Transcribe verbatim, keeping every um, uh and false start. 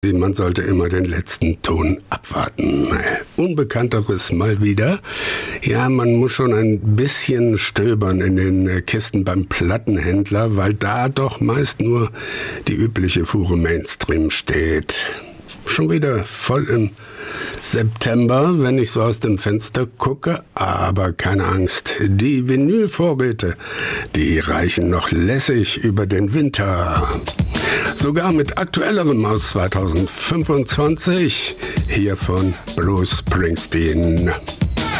Man sollte immer den letzten Ton abwarten. Unbekannteres mal wieder. Ja, man muss schon ein bisschen stöbern in den Kisten beim Plattenhändler, weil da doch meist nur die übliche Fuhre Mainstream steht. Schon wieder voll im September, wenn ich so aus dem Fenster gucke, aber keine Angst. Die Vinylvorräte, die reichen noch lässig über den Winter. Sogar mit aktuellerem aus zweitausendfünfundzwanzig, hier von Bruce Springsteen.